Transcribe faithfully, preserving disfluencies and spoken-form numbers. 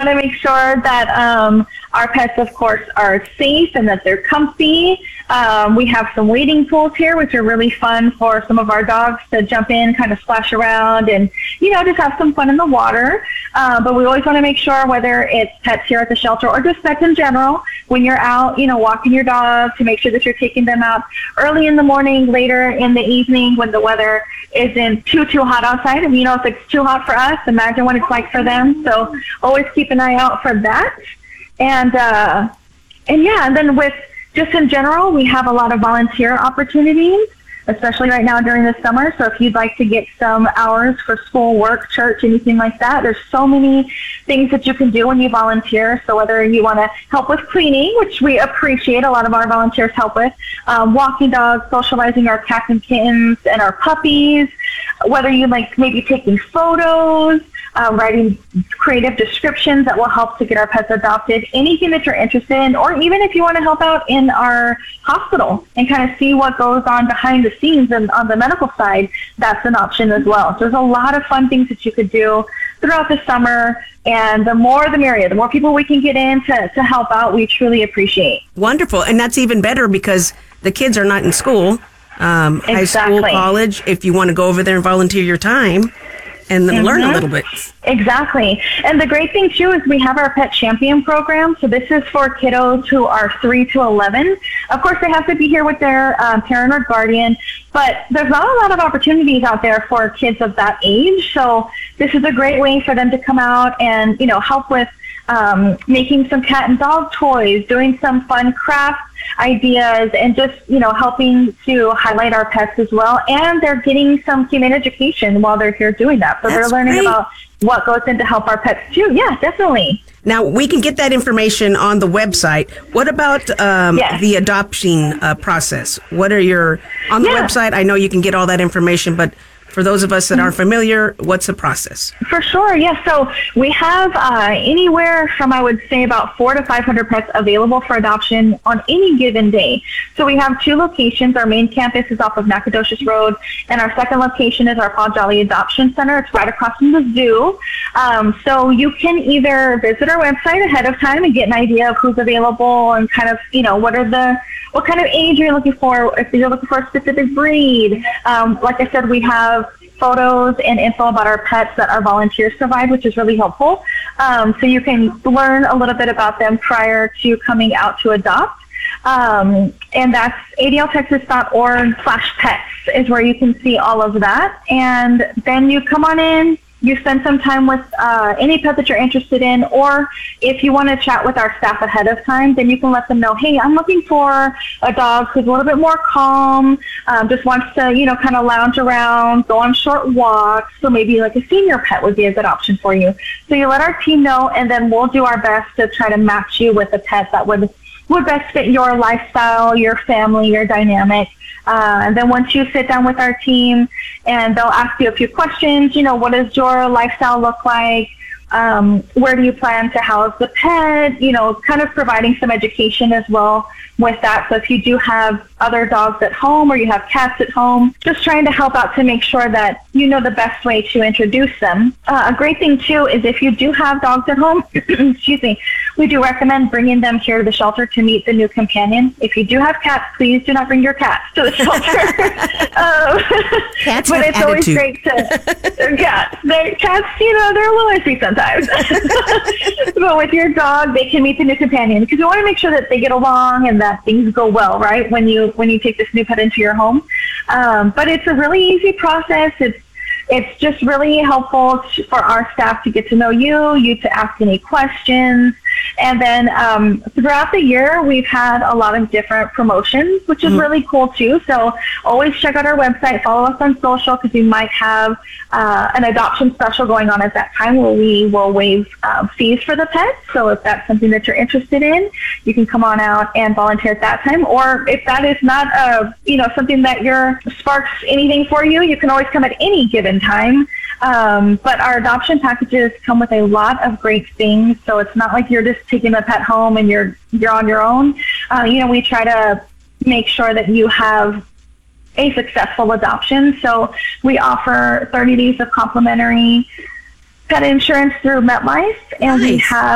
want to make sure that um, our pets, of course, are safe and that they're comfy. Um, we have some wading pools here, which are really fun for some of our dogs to jump in, kind of splash around, and, you know, just have some fun in the water. Uh, but we always want to make sure, whether it's pets here at the shelter or just pets in general, when you're out, you know, walking your dog, to make sure that you're taking them out early in the morning, later in the evening when the weather isn't too, too hot outside. And, you know, if it's too hot for us, imagine what it's like for them. So always keep an eye out for that. And, uh, and yeah, and then with, just in general, we have a lot of volunteer opportunities, especially right now during the summer. So if you'd like to get some hours for school, work, church, anything like that, there's so many things that you can do when you volunteer. So whether you want to help with cleaning, which we appreciate, a lot of our volunteers help with, um, walking dogs, socializing our cats and kittens and our puppies, whether you like maybe taking photos, Uh, writing creative descriptions that will help to get our pets adopted, anything that you're interested in, or even if you want to help out in our hospital and kind of see what goes on behind the scenes and on the medical side, that's an option as well. So there's a lot of fun things that you could do throughout the summer, and the more the merrier. The more people we can get in to, to help out, we truly appreciate. Wonderful. And that's even better because the kids are not in school, um, exactly. high school, college. If you want to go over there and volunteer your time and then mm-hmm. learn a little bit. Exactly. And the great thing, too, is we have our Pet Champion program. So this is for kiddos who are three to eleven. Of course, they have to be here with their um, parent or guardian, but there's not a lot of opportunities out there for kids of that age. So this is a great way for them to come out and, you know, help with um, making some cat and dog toys, doing some fun craft ideas, and just, you know, helping to highlight our pets as well. And they're getting some human education while they're here doing that. So That's they're learning great. about what goes in to help our pets too. Yeah, definitely. Now, we can get that information on the website. What about um, yes. the adoption uh, process? What are your, on the yeah. website, I know you can get all that information, but for those of us that aren't familiar, what's the process? For sure, yes. So we have uh, anywhere from, I would say, about four to five hundred pets available for adoption on any given day. So we have two locations. Our main campus is off of Nacogdoches Road, and our second location is our Paul Jolly Adoption Center. It's right across from the zoo. Um, so you can either visit our website ahead of time and get an idea of who's available and kind of, you know, what are the what kind of age you're looking for, if you're looking for a specific breed. Um, like I said, we have photos and info about our pets that our volunteers provide, which is really helpful. Um, so you can learn a little bit about them prior to coming out to adopt. Um, and that's A D L Texas dot org slash pets is where you can see all of that. And then you come on in, you spend some time with uh, any pet that you're interested in, or if you want to chat with our staff ahead of time, then you can let them know, hey, I'm looking for a dog who's a little bit more calm, um, just wants to, you know, kind of lounge around, go on short walks, so maybe like a senior pet would be a good option for you. So you let our team know, and then we'll do our best to try to match you with a pet that would, would best fit your lifestyle, your family, your dynamic. Uh, and then once you sit down with our team and they'll ask you a few questions, you know, what does your lifestyle look like? Um, where do you plan to house the pet? You know, kind of providing some education as well with that. So if you do have other dogs at home or you have cats at home, just trying to help out to make sure that you know the best way to introduce them. Uh, a great thing too is if you do have dogs at home, excuse me, we do recommend bringing them here to the shelter to meet the new companion. If you do have cats, please do not bring your cats to the shelter. um, Cats but have it's attitude. always great to, yeah, they're, cats, you know, they're a little iffy sometimes. But with your dog, they can meet the new companion because we want to make sure that they get along and that things go well, right, when you when you take this new pet into your home. Um, but it's a really easy process. It's It's just really helpful to, for our staff to get to know you, you to ask any questions. And then um, throughout the year, we've had a lot of different promotions, which is mm-hmm. really cool too. So always check out our website, follow us on social, because we might have uh, an adoption special going on at that time where we will waive uh, fees for the pets. So if that's something that you're interested in, you can come on out and volunteer at that time. Or if that is not uh, you know, something that your sparks anything for you, you can always come at any given time. Um, but our adoption packages come with a lot of great things, so it's not like you're just taking the pet home and you're you're on your own. Uh, you know, we try to make sure that you have a successful adoption. So we offer thirty days of complimentary pet insurance through MetLife, and nice. we have